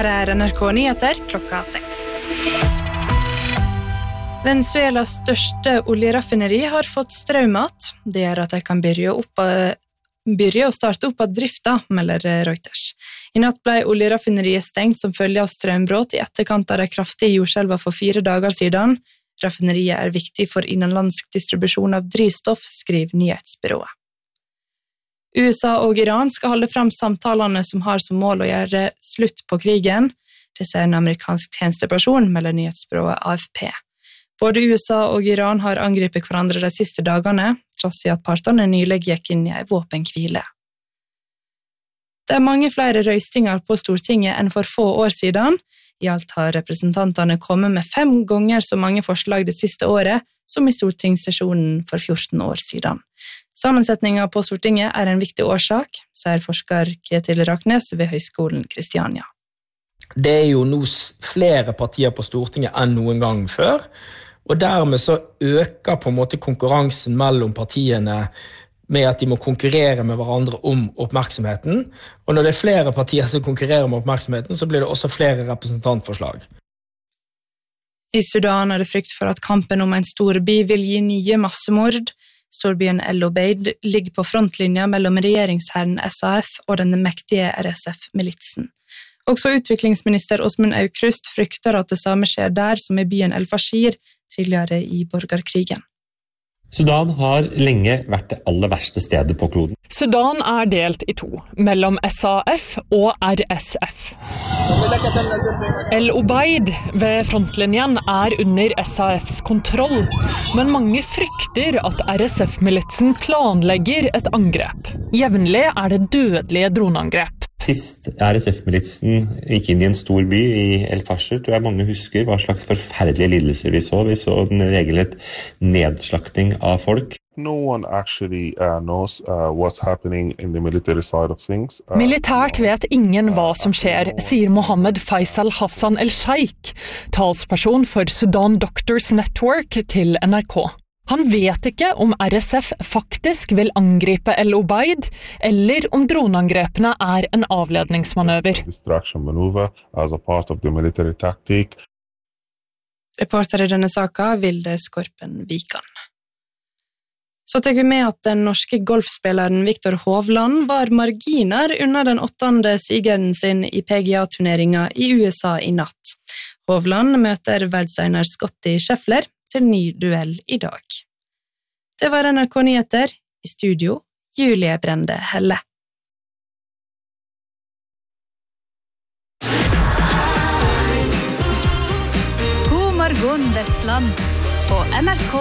Her NRK Nyheter klokka 6. Venezuelas største oljeraffineri har fått strømmat. Det gjør at de kan begynne å starte opp av drifta, melder Reuters. I natt ble oljeraffineriet stengt som følge av strømbrott i etterkant av de kraftige jordskjelvene for 4 dager siden. Raffineriet er viktig for innenlandsk distribusjon av drivstoff, skriver nyhetsbyrået. USA og Iran skal holde frem samtalene som har som mål å gjøre slutt på krigen. Det sier en amerikansk tjenesteperson, melder nyhetsbyrået AFP. Både USA og Iran har angrepet hverandre de siste dagene, tross i at partene nylig gikk inn i en våpenhvile. Det er mange flere røystinger på Stortinget enn for få år siden. I alt har representantene kommet med 5 ganger så mange forslag det siste året som i stortingssesjonen for 14 år siden. Sammensetningen på Stortinget er en viktig årsak, sier forsker Ketil Raknes ved Høgskolen Kristiania. Det er jo nå flere partier på Stortinget enn noen gang før, og dermed så øker på en måte konkurransen mellom partiene med at de må konkurrere med hverandre om oppmerksomheten, og når det er flere partier som konkurrerer om oppmerksomheten, så blir det også flere representantforslag. I Sudan er det frykt for at kampen om en storby vil gi nye massemord. Storbyen El Obeid ligger på frontlinja mellom regjeringsherren SAF og den mektige RSF-militsen. Også utviklingsminister Åsmund Aukrust frykter at det samme skjer der som i byen El Fashir tidligere i borgerkrigen. Sudan har lenge vært det aller verste stedet på kloden. Sudan er delt i 2, mellom SAF og RSF. El Obeid ved frontlinjen er under SAFs kontroll, men mange frykter at RSF-militsen planlegger et angrep. Jevnlig er det dødelige droneangrep. Sist RSF-militsen gikk inn i en stor by i El Fasher, tror jeg mange husker hva slags forferdelige lidelser vi så. Vi så en regelrett nedslakting av folk. No one actually knows what's happening in the military side of things. Militært vet ingen hva som skjer, sier Mohammed Faisal Hassan El-Sheikh, talsperson for Sudan Doctors Network til NRK. Han vet ikke om RSF faktisk vil angripe El Obeid, eller om droneangrepene er en avledningsmanøver. Distraction maneuver as a part of the military tactic. Reporter i denne saka Vilde Skorpen Vikan. Så tar vi med at den norske golfspilleren Viktor Hovland var marginer under den 8. sigeren sin i PGA-turneringen i USA i natt. Hovland møter verdenseier Scottie Scheffler til ny duell i dag. Det var NRK Nyheter, i studio Julie Brende Helle. God morgen Vestland på NRK.